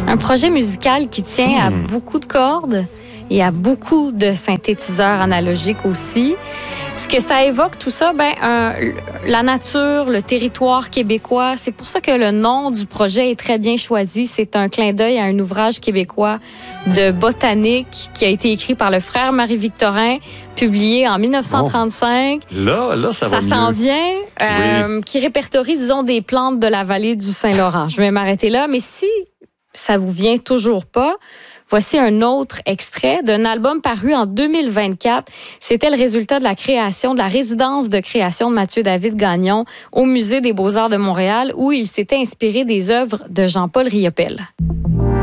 Un projet musical qui tient à beaucoup de cordes et à beaucoup de synthétiseurs analogiques aussi. Ce que ça évoque, tout ça, la nature, le territoire québécois, c'est pour ça que le nom du projet est très bien choisi. C'est un clin d'œil à un ouvrage québécois de botanique qui a été écrit par le frère Marie-Victorin, publié en 1935. Là, ça s'en vient, qui répertorie, disons, des plantes de la vallée du Saint-Laurent. Je vais m'arrêter là, mais si ça vous vient toujours pas, voici un autre extrait d'un album paru en 2024. C'était le résultat de la création de la résidence de création de Mathieu David Gagnon au Musée des Beaux-Arts de Montréal, où il s'était inspiré des œuvres de Jean-Paul Riopelle.